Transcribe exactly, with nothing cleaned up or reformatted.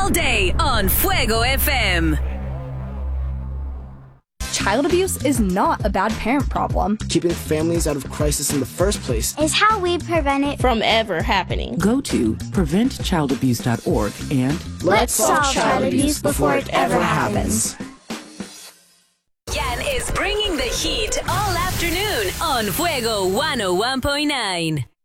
all day on Fuego F M. Child abuse is not a bad parent problem. Keeping families out of crisis in the first place is how we prevent it from ever happening. Go to prevent child abuse dot org and let's solve child abuse before it ever happens. Yan is bringing the heat all afternoon on Fuego one oh one point nine.